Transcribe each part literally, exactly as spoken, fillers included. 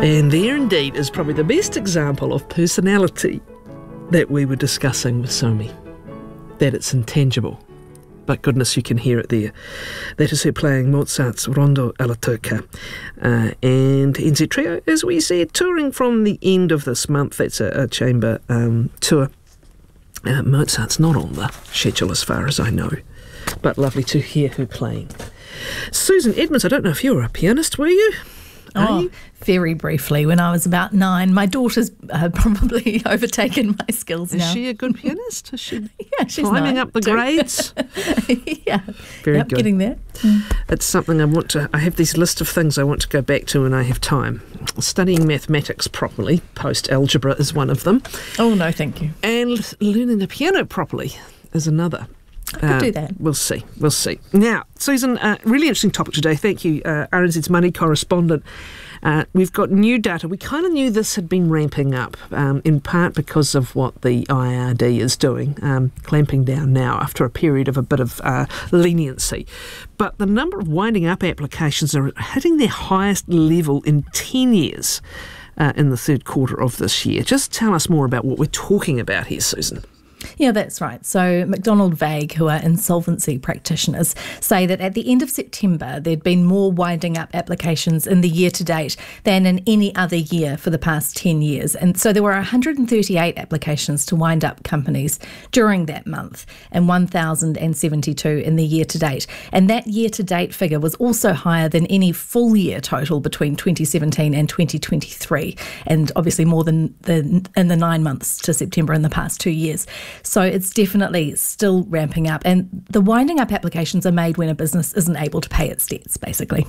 And there indeed is probably the best example of personality that we were discussing with Somi, that it's intangible. But goodness, you can hear it there. That is her playing Mozart's Rondo alla Turca. Uh, and N Z Trio, as we said, touring from the end of this month. That's a, a chamber um, tour. Uh, Mozart's not on the schedule as far as I know, but lovely to hear her playing. Susan Edmonds, I don't know if you were a pianist, were you? Oh, very briefly when I was about nine. My daughter's uh, probably overtaken my skills is now. Is she a good pianist? Is she yeah, she's climbing nine, up the too. grades? yeah, very yep, good. Getting there. It's something I want to. I have this list of things I want to go back to when I have time. Studying mathematics properly, post algebra is one of them. Oh no, thank you. And learning the piano properly is another. I could uh, do that. We'll see. We'll see. Now, Susan, uh, really interesting topic today. Thank you, uh, R N Z's money correspondent. Uh, we've got new data. We kind of knew this had been ramping up, um, in part because of what the I R D is doing, um, clamping down now after a period of a bit of uh, leniency. But the number of winding up applications are hitting their highest level in ten years uh, in the third quarter of this year. Just tell us more about what we're talking about here, Susan. Yeah, that's right. So McDonald Vague, who are insolvency practitioners, say that at the end of September, there'd been more winding up applications in the year to date than in any other year for the past ten years. And so there were one hundred thirty-eight applications to wind up companies during that month and one thousand seventy-two in the year to date. And that year to date figure was also higher than any full year total between twenty seventeen and twenty twenty-three, and obviously more than the, in the nine months to September in the past two years. So it's definitely still ramping up. And the winding up applications are made when a business isn't able to pay its debts, basically.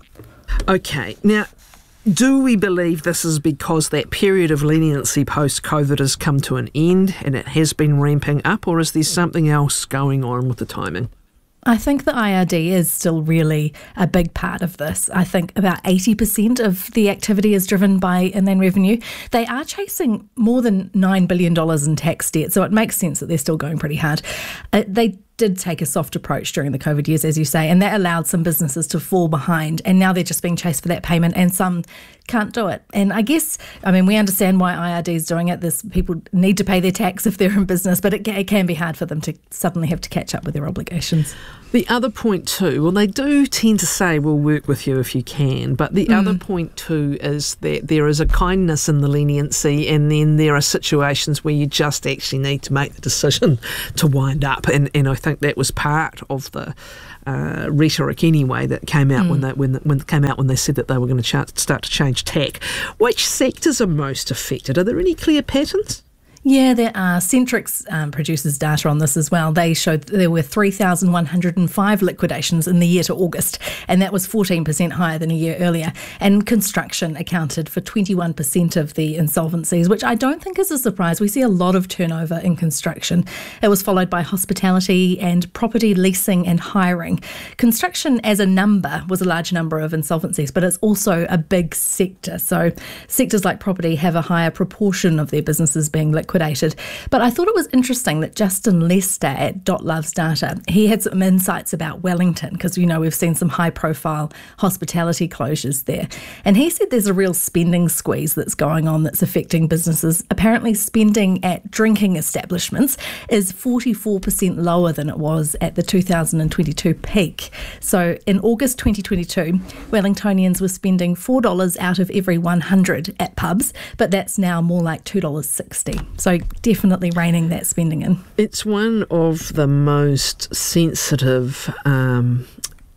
Okay. Now, do we believe this is because that period of leniency post-COVID has come to an end and it has been ramping up, or is there something else going on with the timing? I think the I R D is still really a big part of this. I think about eighty percent of the activity is driven by inland revenue. They are chasing more than nine billion dollars in tax debt, so it makes sense that they're still going pretty hard. Uh, they did take a soft approach during the COVID years, as you say, and that allowed some businesses to fall behind, and now they're just being chased for that payment, and some can't do it. And I guess, I mean, we understand why I R D is doing it. This people need to pay their tax if they're in business, but it, it can be hard for them to suddenly have to catch up with their obligations. The other point too, well, they do tend to say we'll work with you if you can, but the mm. other point too is that there is a kindness in the leniency, and then there are situations where you just actually need to make the decision to wind up, and, and I think that was part of the uh, rhetoric anyway that came out mm. when they when when came out when they said that they were going to ch- start to change tack. Which sectors are most affected? Are there any clear patterns? Yeah, there are. Centrix um, produces data on this as well. They showed that there were three thousand one hundred five liquidations in the year to August, and that was fourteen percent higher than a year earlier. And construction accounted for twenty-one percent of the insolvencies, which I don't think is a surprise. We see a lot of turnover in construction. It was followed by hospitality and property leasing and hiring. Construction as a number was a large number of insolvencies, but it's also a big sector. So sectors like property have a higher proportion of their businesses being liquidated. But I thought it was interesting that Justin Lester at Dot Loves Data, he had some insights about Wellington, because, you know, we've seen some high-profile hospitality closures there. And he said there's a real spending squeeze that's going on that's affecting businesses. Apparently spending at drinking establishments is forty-four percent lower than it was at the two thousand twenty-two peak. So in August twenty twenty-two, Wellingtonians were spending four dollars out of every one hundred at pubs, but that's now more like two dollars sixty. So definitely reining that spending in. It's one of the most sensitive um,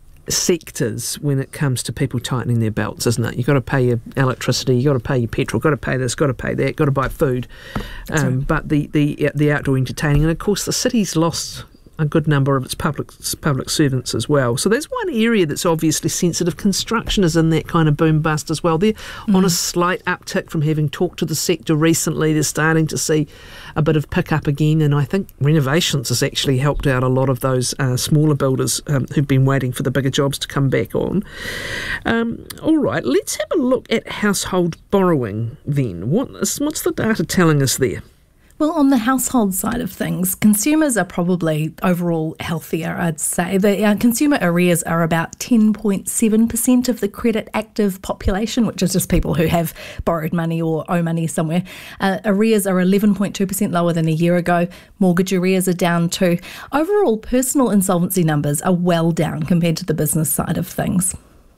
sectors when it comes to people tightening their belts, isn't it? You've got to pay your electricity, you've got to pay your petrol, got to pay this, got to pay that, got to buy food. Um, right. But the, the, the outdoor entertaining, and of course the city's lost a good number of its public public servants as well. So there's one area that's obviously sensitive. Construction is in that kind of boom bust as well. They're mm. on a slight uptick from having talked to the sector recently. They're starting to see a bit of pick up again, and I think renovations has actually helped out a lot of those uh, smaller builders um, who've been waiting for the bigger jobs to come back on. Um, all right, let's have a look at household borrowing then. What is, what's the data telling us there? Well, on the household side of things, consumers are probably overall healthier, I'd say. The uh, consumer arrears are about ten point seven percent of the credit active population, which is just people who have borrowed money or owe money somewhere. Uh, arrears are eleven point two percent lower than a year ago. Mortgage arrears are down too. Overall, personal insolvency numbers are well down compared to the business side of things.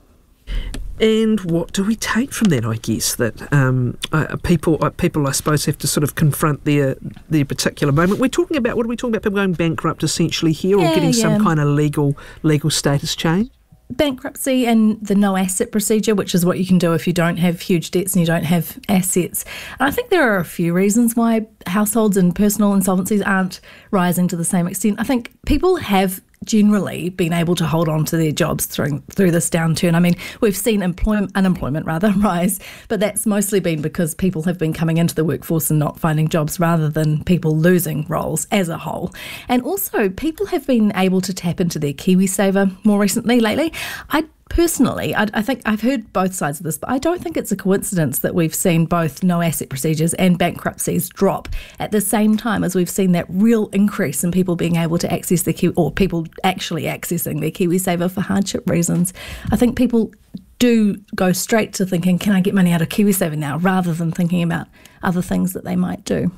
And what do we take from that? I guess that um, uh, people, uh, people, I suppose, have to sort of confront their their particular moment. We're talking about what are we talking about? People going bankrupt, essentially here, yeah, or getting yeah. some kind of legal legal status change. Bankruptcy and the no asset procedure, which is what you can do if you don't have huge debts and you don't have assets. And I think there are a few reasons why households and personal insolvencies aren't rising to the same extent. I think people have generally been able to hold on to their jobs through through this downturn. I mean, we've seen employment, unemployment rather rise, but that's mostly been because people have been coming into the workforce and not finding jobs rather than people losing roles as a whole. And also, people have been able to tap into their KiwiSaver more recently, lately. I Personally, I, I think I've heard both sides of this, but I don't think it's a coincidence that we've seen both no asset procedures and bankruptcies drop at the same time as we've seen that real increase in people being able to access their Kiwi, or people actually accessing their KiwiSaver for hardship reasons. I think people do go straight to thinking, can I get money out of KiwiSaver now, rather than thinking about other things that they might do.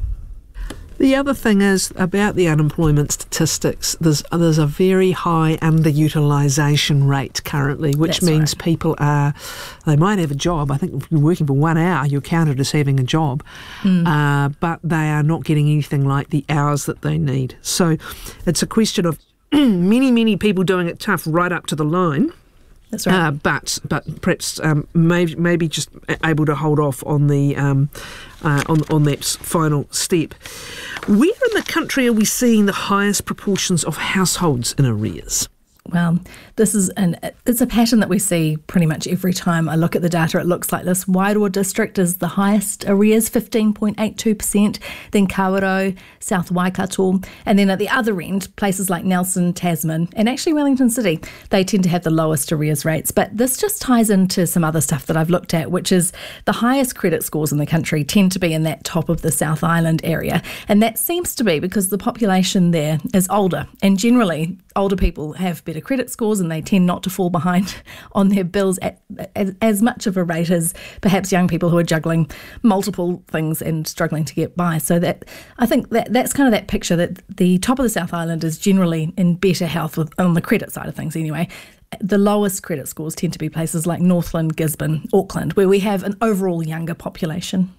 The other thing is about the unemployment statistics. There's there's a very high underutilisation rate currently, which That's means right. people are, they might have a job. I think if you're working for one hour, you're counted as having a job, mm. uh, but they are not getting anything like the hours that they need. So it's a question of many, many people doing it tough right up to the line. That's right. Uh, but but perhaps um, maybe maybe just able to hold off on the um, uh, on on that final step. Where in the country are we seeing the highest proportions of households in arrears? Well, this is an it's a pattern that we see pretty much every time I look at the data. It looks like this. Wairoa district is the highest arrears, fifteen point eight two percent, then Kawerau, South Waikato, and then at the other end, places like Nelson, Tasman, and actually Wellington City, they tend to have the lowest arrears rates. But this just ties into some other stuff that I've looked at, which is the highest credit scores in the country tend to be in that top of the South Island area. And that seems to be because the population there is older, and generally older people have better credit scores and they tend not to fall behind on their bills at, at, as much of a rate as perhaps young people who are juggling multiple things and struggling to get by. So that I think that that's kind of that picture that the top of the South Island is generally in better health with, on the credit side of things anyway. The lowest credit scores tend to be places like Northland, Gisborne, Auckland, where we have an overall younger population.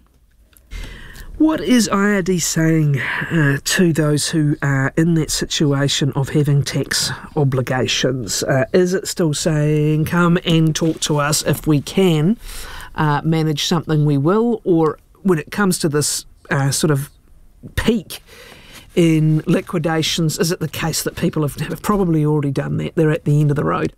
What is I R D saying uh, to those who are in that situation of having tax obligations? Uh, is it still saying, come and talk to us if we can uh, manage something, we will? Or when it comes to this uh, sort of peak in liquidations, is it the case that people have, have probably already done that? They're at the end of the road.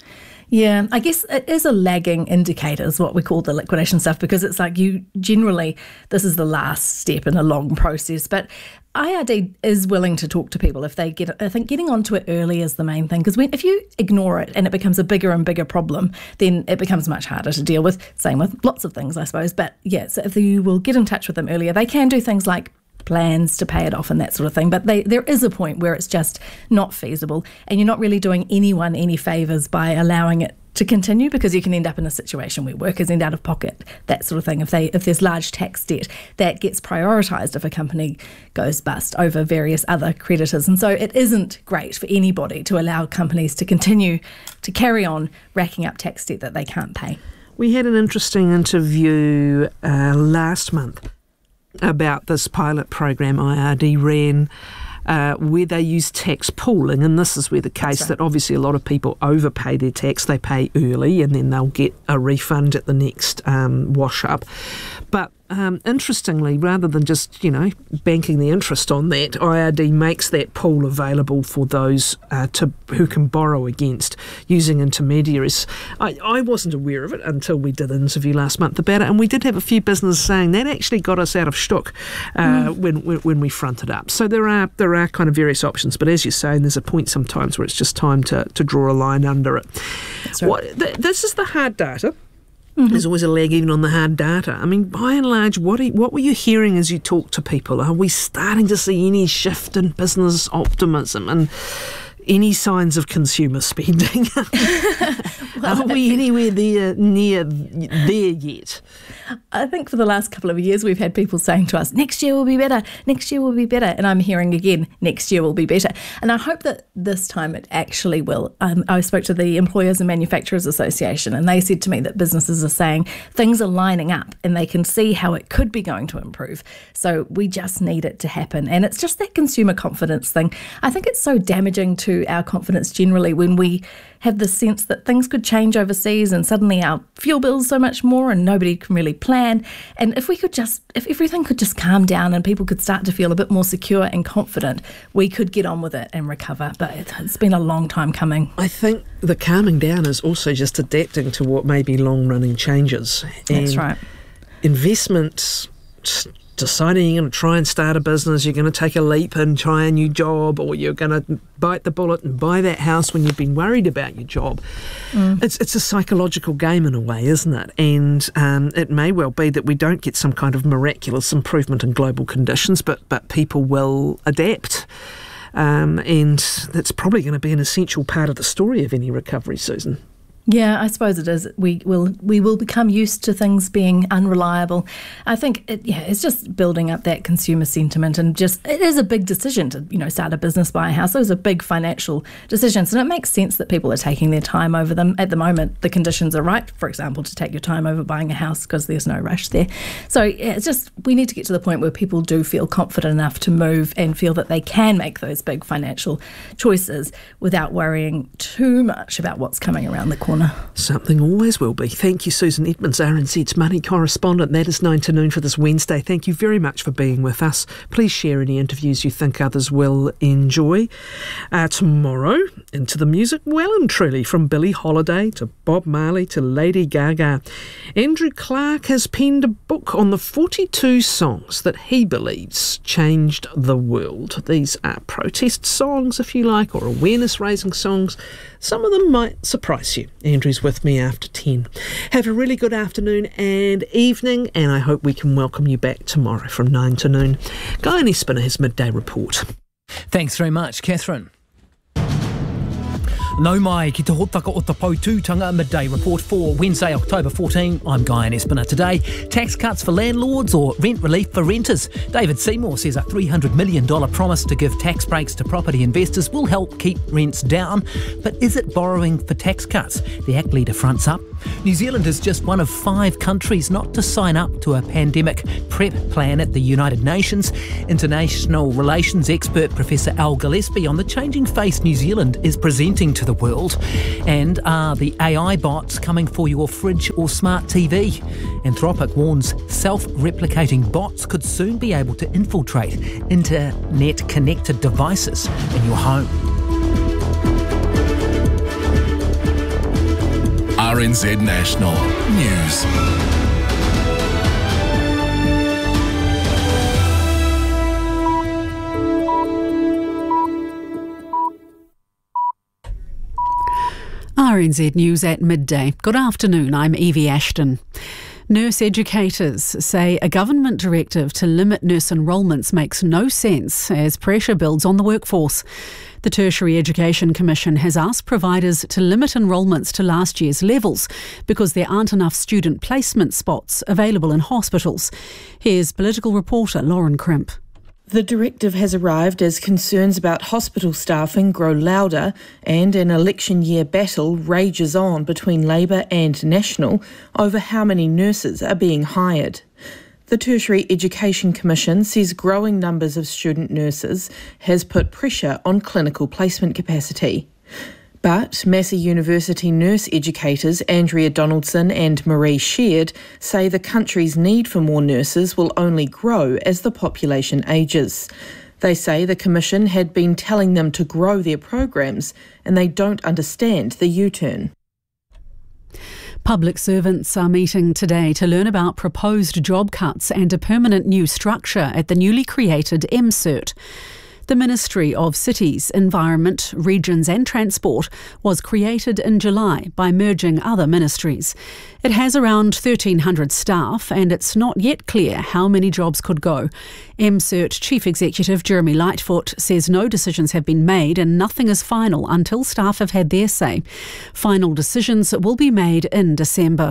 Yeah, I guess it is a lagging indicator is what we call the liquidation stuff, because it's like you generally, this is the last step in a long process. But I R D is willing to talk to people if they get, I think getting onto it early is the main thing, because when if you ignore it and it becomes a bigger and bigger problem, then it becomes much harder to deal with. Same with lots of things, I suppose. But yeah, so if you will get in touch with them earlier, they can do things like plans to pay it off and that sort of thing. But they, there is a point where it's just not feasible and you're not really doing anyone any favours by allowing it to continue, because you can end up in a situation where workers end out of pocket, that sort of thing. If they if there's large tax debt, that gets prioritised if a company goes bust over various other creditors. And so it isn't great for anybody to allow companies to continue to carry on racking up tax debt that they can't pay. We had an interesting interview uh, last month about this pilot program I R D ran, uh, where they use tax pooling, and this is where the case right. that obviously a lot of people overpay their tax. They pay early and then they'll get a refund at the next um, wash up. But um, interestingly, rather than just, you know, banking the interest on that, I R D makes that pool available for those uh, to who can borrow against using intermediaries. I, I wasn't aware of it until we did an interview last month about it, and we did have a few businesses saying that actually got us out of shtuck uh, mm. when, when when we fronted up. So there are there are kind of various options, but as you say, there's a point sometimes where it's just time to, to draw a line under it. That's right. What, th- this is the hard data. Mm-hmm. There's always a lag even on the hard data. I mean, by and large, what, are, what were you hearing as you talk to people? Are we starting to see any shift in business optimism and any signs of consumer spending? well, Are we anywhere there, near there yet? I think for the last couple of years we've had people saying to us, next year will be better, next year will be better. And I'm hearing again, next year will be better. And I hope that this time it actually will. Um, I spoke to the Employers and Manufacturers Association, and they said to me that businesses are saying things are lining up and they can see how it could be going to improve. So we just need it to happen. And it's just that consumer confidence thing. I think it's so damaging to our confidence generally when we have the sense that things could change overseas and suddenly our fuel bill's so much more and nobody can really plan. And if we could just, if everything could just calm down and people could start to feel a bit more secure and confident, we could get on with it and recover. But it's been a long time coming. I think the calming down is also just adapting to what may be long-running changes. That's and right. Investments, deciding you're going to try and start a business, you're going to take a leap and try a new job, or you're going to bite the bullet and buy that house when you've been worried about your job. Mm. It's it's a psychological game in a way, isn't it? And um, it may well be that we don't get some kind of miraculous improvement in global conditions, but, but people will adapt. Um, and that's probably going to be an essential part of the story of any recovery, Susan. Yeah, I suppose it is. We will we will become used to things being unreliable. I think it, yeah, it's just building up that consumer sentiment, and just it is a big decision to you know start a business, buy a house. Those are big financial decisions, and it makes sense that people are taking their time over them. At the moment, the conditions are right, for example, to take your time over buying a house because there's no rush there. So yeah, it's just we need to get to the point where people do feel confident enough to move and feel that they can make those big financial choices without worrying too much about what's coming around the corner. Something always will be. Thank you, Susan Edmonds, R N Z's money correspondent. That is nine to noon for this Wednesday. Thank you very much for being with us. Please share any interviews you think others will enjoy. Uh, tomorrow, into the music, well and truly, from Billie Holiday to Bob Marley to Lady Gaga. Andrew Clark has penned a book on the forty-two songs that he believes changed the world. These are protest songs, if you like, or awareness-raising songs. Some of them might surprise you. Andrew's with me after ten. Have a really good afternoon and evening, and I hope we can welcome you back tomorrow from nine to noon. Guy Espiner, his midday report. Thanks very much, Catherine. Nau mai ki te hotaka o te Pautūtanga Midday Report for Wednesday, October fourteenth. I'm Guy Espiner. Today, tax cuts for landlords or rent relief for renters. David Seymour says a three hundred million dollars promise to give tax breaks to property investors will help keep rents down. But is it borrowing for tax cuts? The A C T leader fronts up. New Zealand is just one of five countries not to sign up to a pandemic prep plan at the United Nations. International relations expert Professor Al Gillespie on the changing face New Zealand is presenting to the world. And are the A I bots coming for your fridge or smart T V? Anthropic warns self-replicating bots could soon be able to infiltrate internet-connected devices in your home. R N Z National News. R N Z News at midday. Good afternoon, I'm Evie Ashton. Nurse educators say a government directive to limit nurse enrolments makes no sense as pressure builds on the workforce. The Tertiary Education Commission has asked providers to limit enrolments to last year's levels because there aren't enough student placement spots available in hospitals. Here's political reporter Lauren Crimp. The directive has arrived as concerns about hospital staffing grow louder and an election year battle rages on between Labour and National over how many nurses are being hired. The Tertiary Education Commission says growing numbers of student nurses has put pressure on clinical placement capacity. But Massey University nurse educators Andrea Donaldson and Marie Sheard say the country's need for more nurses will only grow as the population ages. They say the Commission had been telling them to grow their programs and they don't understand the U-turn. Public servants are meeting today to learn about proposed job cuts and a permanent new structure at the newly created M CERT. The Ministry of Cities, Environment, Regions and Transport was created in July by merging other ministries. It has around thirteen hundred staff and it's not yet clear how many jobs could go. M CERT Chief Executive Jeremy Lightfoot says no decisions have been made and nothing is final until staff have had their say. Final decisions will be made in December.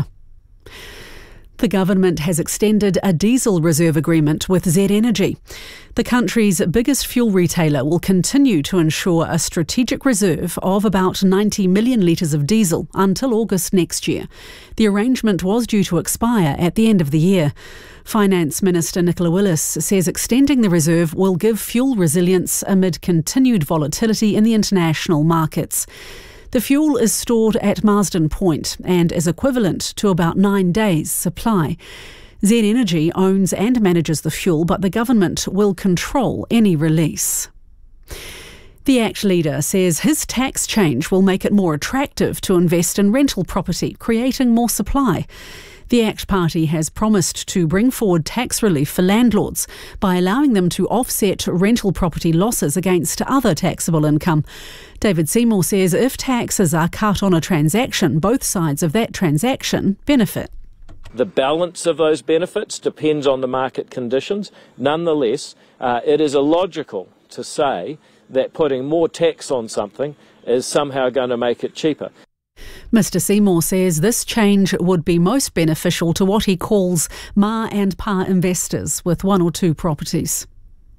The government has extended a diesel reserve agreement with Z Energy. The country's biggest fuel retailer will continue to ensure a strategic reserve of about ninety million litres of diesel until August next year. The arrangement was due to expire at the end of the year. Finance Minister Nicola Willis says extending the reserve will give fuel resilience amid continued volatility in the international markets. The fuel is stored at Marsden Point and is equivalent to about nine days' supply. Z Energy owns and manages the fuel, but the government will control any release. The ACT leader says his tax change will make it more attractive to invest in rental property, creating more supply. The ACT Party has promised to bring forward tax relief for landlords by allowing them to offset rental property losses against other taxable income. David Seymour says if taxes are cut on a transaction, both sides of that transaction benefit. The balance of those benefits depends on the market conditions. Nonetheless, uh, it is illogical to say that putting more tax on something is somehow going to make it cheaper. Mister Seymour says this change would be most beneficial to what he calls ma and pa investors with one or two properties.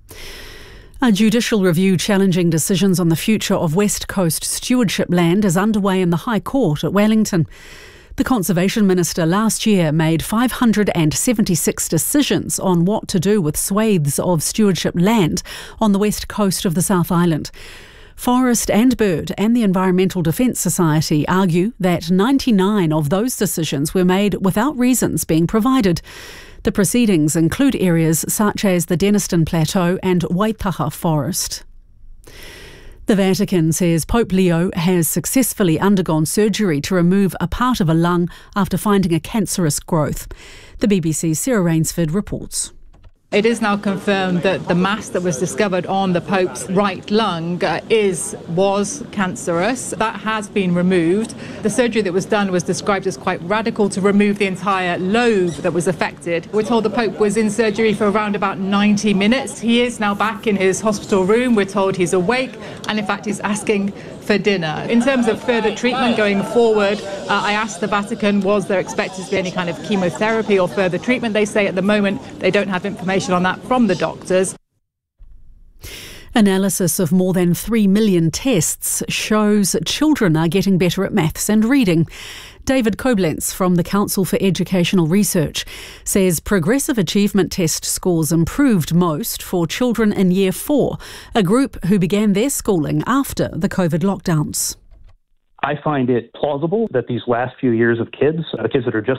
A judicial review challenging decisions on the future of West Coast stewardship land is underway in the High Court at Wellington. The Conservation Minister last year made five hundred seventy-six decisions on what to do with swathes of stewardship land on the west coast of the South Island. Forest and Bird and the Environmental Defence Society argue that ninety-nine of those decisions were made without reasons being provided. The proceedings include areas such as the Denniston Plateau and Waitaha Forest. The Vatican says Pope Leo has successfully undergone surgery to remove a part of a lung after finding a cancerous growth. The B B C's Sarah Rainsford reports. It is now confirmed that the mass that was discovered on the Pope's right lung uh, is was cancerous. That has been removed. The surgery that was done was described as quite radical to remove the entire lobe that was affected. We're told the Pope was in surgery for around about ninety minutes. He is now back in his hospital room. We're told he's awake and in fact he's asking for dinner. In terms of further treatment going forward, uh, I asked the Vatican, was there expected to be any kind of chemotherapy or further treatment? They say at the moment they don't have information on that from the doctors. Analysis of more than three million tests shows children are getting better at maths and reading. David Koblenz from the Council for Educational Research says progressive achievement test scores improved most for children in Year four, a group who began their schooling after the COVID lockdowns. I find it plausible that these last few years of kids, the kids that are just